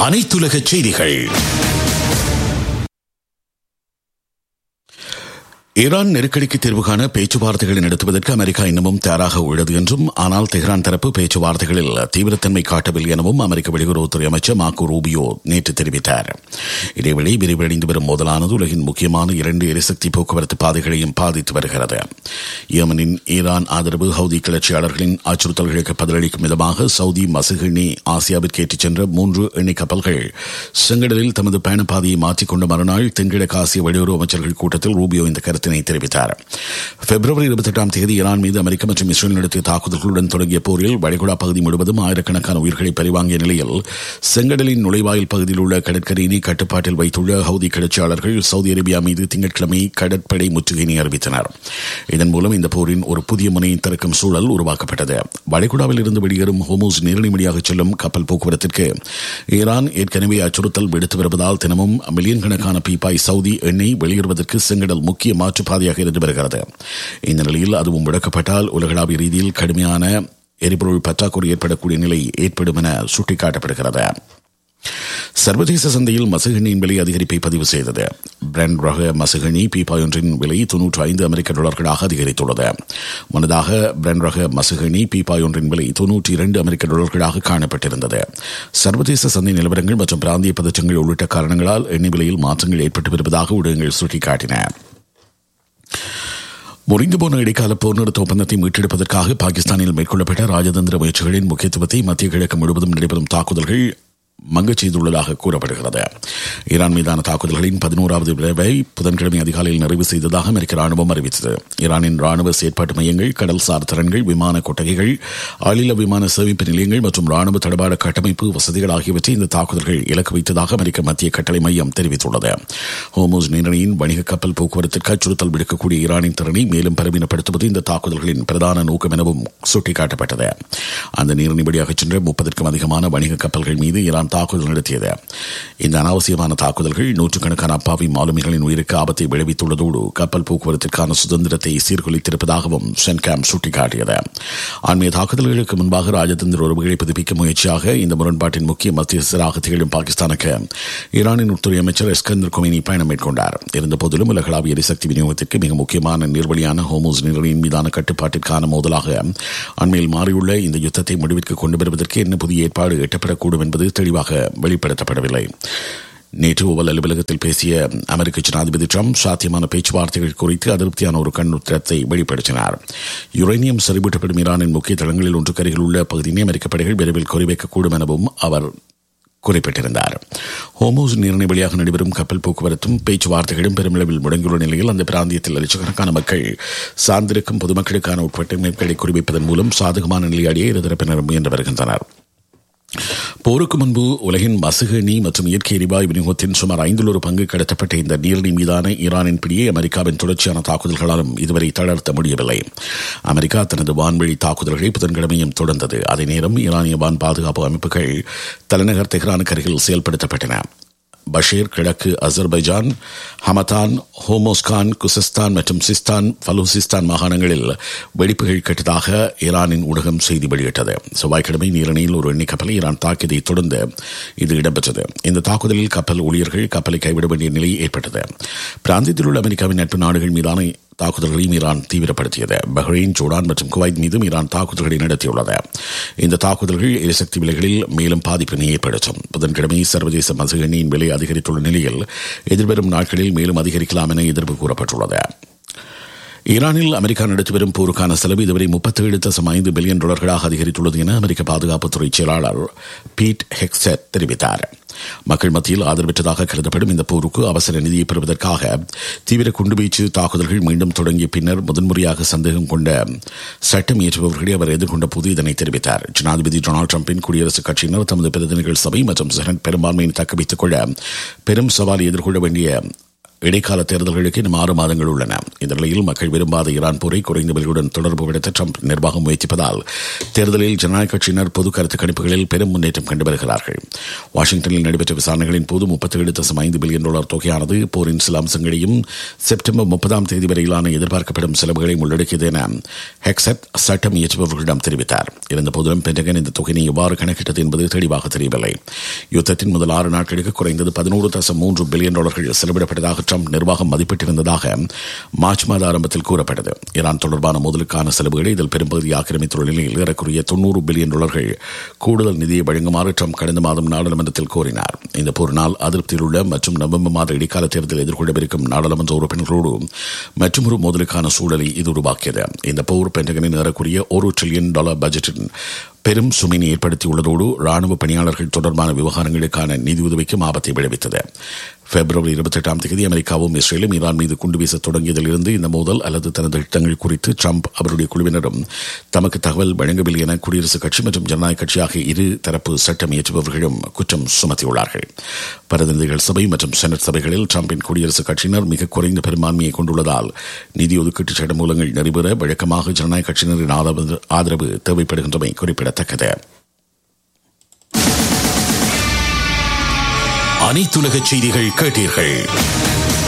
அனைத்துலக செய்திகள். ஈரான் நெருக்கடிக்கு தீர்வு காண பேச்சுவார்த்தைகளை நடத்துவதற்கு அமெரிக்கா இன்னமும் தயாராக உள்ளது என்றும், ஆனால் தெஹ்ரான் தரப்பு பேச்சுவார்த்தைகளில் தீவிரத்தன்மை காட்டவில்லை எனவும் அமெரிக்க வெளியுறவுத்துறை அமைச்சர் மார்க்கோ ரூபியோ நேற்று தெரிவித்தார். இதேவேளை விரிவடைந்து வரும் மோதலானது உலகின் முக்கியமான 2 எரிசக்தி போக்குவரத்து பாதைகளையும் பாதித்து வருகிறது. யேமனின் ஈரான் ஆதரவு ஹவுதி கிளர்ச்சியாளர்களின் அச்சுறுத்தல்களுக்கு பதிலளிக்கும் விதமாக சவுதி மசகு எண்ணெய் ஆசியாவிற்கு ஏற்றிச் சென்ற 3 எண்ணெய் கப்பல்கள் செங்கடலில் தமது பயணப்பாதையை மாற்றிக்கொண்ட மறுநாள் தென்கிழக்கு ஆசிய வெளியுறவு அமைச்சர்கள் கூட்டத்தில் ரூபியோ இந்த கருத்தினை தெரிவித்தார். பிப்ரவரி 28ஆம் தேதி ஈரான் மீது அமெரிக்கா மற்றும் இஸ்ரேல் நடத்திய தாக்குதல்களுடன் தொடங்கிய போரில் வளைகுடா பகுதி முழுவதும் ஆயிரக்கணக்கான உயிர்களை பறிவாங்கிய நிலையில் செங்கடலின் நுழைவாயில் பகுதியில் உள்ள கடற்கரையினை கட்டுப்பாட்டில் வைத்துள்ள ஹவுதி கிளர்ச்சியாளர்கள் சவுதி அரேபியா மீது திங்கட்கிழமை கடற்படை முற்றுகையினை அறிவித்தனர். இதன் மூலம் இந்த போரின் ஒரு புதிய முனையை திறக்கும் சூழல் உருவாக்கப்பட்டது. வளைகுடாவில் இருந்து வெளியேறும் ஹோமூஸ் நீரிணை வழியாக செல்லும் கப்பல் போக்குவரத்திற்கு ஈரான் ஏற்கனவே அச்சுறுத்தல் விடுத்து வருவதால் தினமும் மில்லியன் கணக்கான பீப்பாய் சவுதி எண்ணெய் வெளியேறுவதற்கு செங்கடல் முக்கிய மாற்றுப்பாதையாக இருந்து வருகிறது. இந்த நிலையில் அதுவும் முடக்கப்பட்டால் உலகளாவிய ரீதியில் கடுமையான எரிபொருள் பற்றாக்குறை ஏற்படக்கூடிய நிலை ஏற்படும் என சுட்டிக்காட்டப்படுகிறது. சர்வதேச சந்தையில் மசகு எண்ணெயின் விலை அதிகரிப்பை பதிவு செய்தது. பிராண்ட் ரக மசகு எண்ணெய் பீப்பாய் ஒன்றின் விலை $95 அமெரிக்க அதிகரித்துள்ளது. முன்னதாக பிராண்ட் ரக மசகு எண்ணெய் பீப்பாய் ஒன்றின் விலை $92 அமெரிக்க காணப்பட்டிருந்தது. சர்வதேச சந்தை நிலவரங்கள் மற்றும் பிராந்திய பதற்றங்கள் உள்ளிட்ட காரணங்களால் எண்ணெய் விலையில் மாற்றங்கள் ஏற்பட்டு வருவதாக ஊடகங்கள் சுட்டிக்காட்டின. முறிந்து போன இடைக்கால போர் நிறுத்த ஒப்பந்தத்தை மீட்டெடுப்பதற்காக பாகிஸ்தானில் மேற்கொள்ளப்பட்ட ராஜதந்திர முயற்சிகளின் முக்கியத்துவத்தை மத்திய கிழக்கு முழுவதும் நடைபெறும் தாக்குதல்கள் மங்கச் செய்துள்ளதாக கூறப்படுகிறது. ஈரான் மீதான தாக்குதல்களின் 11வது விளைவை புதன்கிழமை அதிகாலையில் நிறைவு செய்ததாக அமெரிக்க ராணுவம் அறிவித்தது. ஈரானின் ராணுவ செயற்பாட்டு மையங்கள், கடல்சார் திறன்கள், விமான கொட்டகைகள், ஆளில்லா விமான சேமிப்பு நிலையங்கள் மற்றும் ராணுவ தளவாட கட்டமைப்பு வசதிகள் ஆகியவற்றை இந்த தாக்குதல்கள் இலக்கு வைத்ததாக அமெரிக்க மத்திய கட்டளை மையம் தெரிவித்துள்ளது. ஹோமூஸ் நீரிணையின் வணிக கப்பல் போக்குவரத்திற்கு அச்சுறுத்தல் விடுக்கக்கூடிய ஈரானின் திறனை மேலும் பலவீனப்படுத்துவது இந்த தாக்குதல்களின் பிரதான நோக்கம் எனவும் சுட்டிக்காட்டப்பட்டது. அந்த நீரிணை வழியாக சென்ற 30க்கும் அதிகமான வணிக கப்பல்கள் மீது ஈரான் தாக்குதல் நடத்தியது. இந்த அனாவசியமான தாக்குதல்கள் நூற்றுக்கணக்கான அப்பாவி மாலுமிகளின் உயிருக்கு ஆபத்தை விளைவித்துள்ளதோடு கப்பல் போக்குவரத்திற்கான சுதந்திரத்தை சீர்குலைத்திருப்பதாகவும் சென்காம் சுட்டிக்காட்டியது. ஆன்மீக தாக்குதல்களுக்கு முன்பாக ராஜதந்திர உறவுகளை புதுப்பிக்கும் முயற்சியாக இந்த முரண்பாட்டின் முக்கிய மத்தியஸ்தராக திகழும் பாகிஸ்தானுக்கு ஈரானின் உள்துறை அமைச்சர் இஸ்கந்தர் கொமேனி பயணம் மேற்கொண்டார். இருந்தபோதிலும் உலகளாவிய எரிசக்தி விநியோகத்திற்கு மிக முக்கியமான நீர்வழியான ஹோமூஸ் நீரிணையின் மீதான கட்டுப்பாட்டிற்கான மோதலாக அண்மையில் மாறியுள்ள இந்த யுத்தத்தை முடிவிற்கு கொண்டு வருவதற்கு என்ன புதிய ஏற்பாடு எட்டப்படக்கூடும் என்பது தெளிவாக வெளிப்படுத்தப்படவில்லை. நேற்று ஓவல் அலுவலகத்தில் பேசிய அமெரிக்க ஜனாதிபதி ட்ரம்ப் சாத்தியமான பேச்சுவார்த்தைகள் குறித்து அதிருப்தியான ஒரு கண்ணோட்டத்தை வெளிப்படுத்தினார். யுரேனியம் செறிவூட்டப்படும் ஈரானின் முக்கிய தளங்களில் ஒன்றுக்கு அருகில் உள்ள பகுதியினை அமெரிக்க படைகள் விரைவில் குறிவைக்கக்கூடும் எனவும் அவர் குறிப்பிட்டிருந்தார். ஹோமூஸ் நீரிணை வழியாக நடைபெறும் கப்பல் போக்குவரத்தும் பேச்சுவார்த்தைகளும் பெருமளவில் முடங்கியுள்ள நிலையில் அந்த பிராந்தியத்தில் லட்சக்கணக்கான மக்கள் சார்ந்திருக்கும் பொதுமக்களுக்கான உட்பட்டமைப்புகளை குறிவைப்பதன் மூலம் சாதகமான நிலையாடியே இருதரப்பினர் முயன்று வருகின்றனர். போருக்கு முன்பு உலகின் மசகு எண்ணெய் மற்றும் இயற்கை எரிவாயு விநியோகத்தின் சுமார் 5 பங்கு கடத்தப்பட்ட இந்த நீரிணை மீதான ஈரானின் பிடியை அமெரிக்காவின் தொடர்ச்சியான தாக்குதல்களாலும் இதுவரை தளர்த்த முடியவில்லை. அமெரிக்கா தனது வான்வழி தாக்குதல்களை புதன்கிழமையும் தொடர்ந்தது. அதே நேரம் ஈரானிய வான் பாதுகாப்பு அமைப்புகள் தலைநகர் தெஹ்ரானுக்கு அருகில் செயல்படுத்தப்பட்டன. பஷீர், கிழக்கு அசர்பைஜான், ஹமதான், ஹோமோஸ்கான், குசிஸ்தான் மற்றும் சிஸ்தான் பலூசிஸ்தான் மாகாணங்களில் வெடிப்புகள் கேட்டதாக ஈரானின் ஊடகம் செய்தி வெளியிட்டது. செவ்வாய்க்கிழமை நீரிணையில் ஒரு எண்ணெய் கப்பலை ஈரான் தாக்கியதை தொடர்ந்து இது இடம்பெற்றது. இந்த தாக்குதலில் கப்பல் ஊழியர்கள் கப்பலை கைவிட வேண்டிய நிலை ஏற்பட்டது. பிராந்தியத்தில் உள்ள அமெரிக்காவின் நட்பு நாடுகள் மீதான தாக்குதல்களையும் ஈரான் தீவிரப்படுத்தியது. பஹ்ரைன், ஜோர்டான் மற்றும் குவைத் மீதும் ஈரான் தாக்குதல்களை நடத்தியுள்ளது. இந்த தாக்குதல்கள் எரிசக்தி விலைகளில் மேலும் பாதிப்பினை ஏற்படுத்தும். புதன்கிழமை சர்வதேச மசகு எண்ணெயின் விலை அதிகரித்துள்ள நிலையில் எதிர்வரும் நாட்களில் மேலும் அதிகரிக்கலாம் என எதிர்ப்பு கூறப்பட்டுள்ளது. ஈரானில் அமெரிக்கா நடத்தி வரும் போருக்கான செலவு இதுவரை $37.5 பில்லியன் அதிகரித்துள்ளது என அமெரிக்க பாதுகாப்புத்துறை செயலாளர் பீட் ஹெக்ஸெட் தெரிவித்தார். மக்கள் மத்தியில் ஆதரவற்றதாக கருதப்படும் இந்த போருக்கு அவசர நிதியை பெறுவதற்காக தீவிர குண்டுவீச்சு தாக்குதல்கள் மீண்டும் தொடங்கிய பின்னர் முதன்முறையாக சந்தேகம் கொண்ட சட்டம் இயற்றுபவர்களை அவர் எதிர்கொண்ட போது இதனை தெரிவித்தார். ஜனாதிபதி டொனால்டு டிரம்பின் குடியரசுக் கட்சியினர் தமது பிரதிநிதிகள் சபை மற்றும் செனட் பெரும்பான்மையை தக்க வைத்துக் கொள்ள பெரும் சவாலை எதிர்கொள்ள வேண்டிய இடைக்கால தேர்தல்களுக்கு இன்னும் 6 மாதங்கள் உள்ளன. இந்த நிலையில் மக்கள் விரும்பாத ஈரான் போரை குறைந்த விலையுடன் தொடர்புபடுத்த ட்ரம்ப் நிர்வாகம் முயற்சிப்பதால் தேர்தலில் ஜனநாயக கட்சியினர் பொது கருத்து கணிப்புகளில் பெரும் முன்னேற்றம் கண்டு வருகிறார்கள். வாஷிங்டனில் நடைபெற்ற விசாரணைகளின் போது $37.5 பில்லியன் தொகையானது போரின் சில அம்சங்களையும் செப்டம்பர் 30 வரையிலான எதிர்பார்க்கப்படும் செலவுகளையும் உள்ளடக்கியது என ஹெக்ஸட் சட்டம் இயற்றுபவர்களிடம் தெரிவித்தார். இருந்தபோதிலும் பென்டகன் இந்த தொகையை எவ்வாறு கணக்கிட்டது என்பது தெளிவாக தெரியவில்லை. யுத்தத்தின் முதல் 6 நாட்களுக்கு குறைந்தது $11.3 பில்லியன் செலவிடப்பட்டதாக ட்ரம்ப் நிர்வாகம் மதிப்பிட்டிருந்ததாக மார்ச் மாத ஆரம்பத்தில் கூறப்பட்டது. ஈரான் தொடர்பான மோதலுக்கான செலவுகளை இதில் பெரும்பகுதி ஆக்கிரமித்துள்ள நிலையில் ஏறக்குறைய $90 பில்லியன் கூடுதல் நிதியை வழங்குமாறு ட்ரம்ப் கடந்த மாதம் நாடாளுமன்றத்தில் கோரினார். இந்த போரினால் அதிருப்தியில் உள்ள மற்றும் நவம்பர் மாத இடைக்கால தேர்தல் எதிர்கொள்ளவிருக்கும் நாடாளுமன்ற உறுப்பினர்களோடு மற்றொரு மோதலுக்கான சூழலை இது உருவாக்கியது. இந்த போர் பென்டகனின் ஏறக்குறைய $1 டிரில்லியன் பட்ஜெட்டின் பெரும் சுமையை ஏற்படுத்தியுள்ளதோடு ராணுவ பணியாளர்கள் தொடர்பான விவகாரங்களுக்கான நிதியுதவிக்கும் ஆபத்தை விளைவித்தது. பிப்ரவரி 28 அமெரிக்காவும் இஸ்ரேலும் ஈரான் மீது குண்டு வீச தொடங்கியதிலிருந்து இந்த மோதல் அல்லது தனது திட்டங்கள் குறித்து ட்ரம்ப் அவருடைய குழுவினரும் தமக்கு தகவல் வழங்கவில்லை என குடியரசுக் கட்சி மற்றும் ஜனநாயக கட்சி ஆகிய இரு தரப்பு சட்டம் இயற்றுபவர்களும் குற்றம் சுமத்தியுள்ளார்கள். பிரதிநிதிகள் சபை மற்றும் செனட் சபைகளில் ட்ரம்பின் குடியரசுக் கட்சியினர் மிக குறைந்த பெரும்பான்மையை கொண்டுள்ளதால் நிதி ஒதுக்கீட்டு சட்ட மூலங்கள் நிறைவேற வழக்கமாக ஜனநாயக கட்சியினரின் ஆதரவு தேவைப்படுகின்றமை குறிப்பிடத்தக்கது. அனைத்துலக செய்திகள் கேட்டீர்கள்.